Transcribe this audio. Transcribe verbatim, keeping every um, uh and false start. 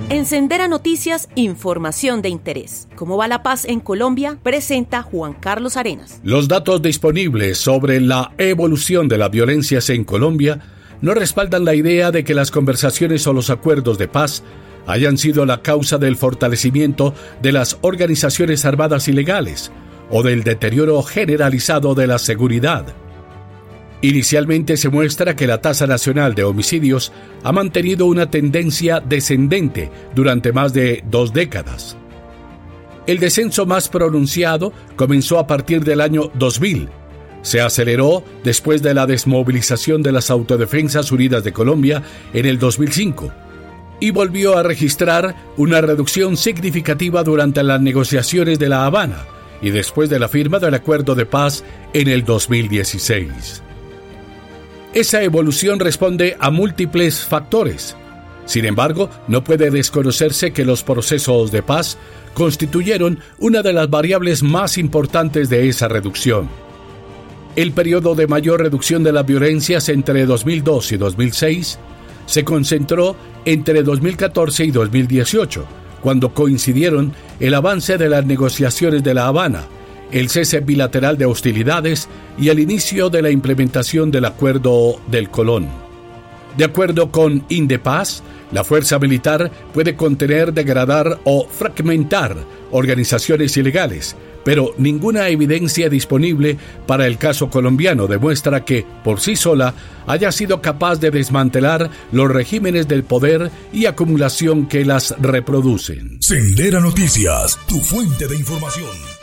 En Sendera Noticias, información de interés. ¿Cómo va la paz en Colombia? Presenta Juan Carlos Arenas. Los datos disponibles sobre la evolución de las violencias en Colombia no respaldan la idea de que las conversaciones o los acuerdos de paz hayan sido la causa del fortalecimiento de las organizaciones armadas ilegales o del deterioro generalizado de la seguridad. Inicialmente se muestra que la tasa nacional de homicidios ha mantenido una tendencia descendente durante más de dos décadas. El descenso más pronunciado comenzó a partir del año dos mil. Se aceleró después de la desmovilización de las Autodefensas Unidas de Colombia en el dos mil cinco y volvió a registrar una reducción significativa durante las negociaciones de La Habana y después de la firma del acuerdo de paz en el dos mil dieciséis. Esa evolución responde a múltiples factores. Sin embargo, no puede desconocerse que los procesos de paz constituyeron una de las variables más importantes de esa reducción. El periodo de mayor reducción de las violencias entre dos mil dos y dos mil seis se concentró entre dos mil catorce y dos mil dieciocho, cuando coincidieron el avance de las negociaciones de La Habana, el cese bilateral de hostilidades y el inicio de la implementación del Acuerdo del Colón. De acuerdo con Indepaz, la fuerza militar puede contener, degradar o fragmentar organizaciones ilegales, pero ninguna evidencia disponible para el caso colombiano demuestra que, por sí sola, haya sido capaz de desmantelar los regímenes del poder y acumulación que las reproducen. Sendera Noticias, tu fuente de información.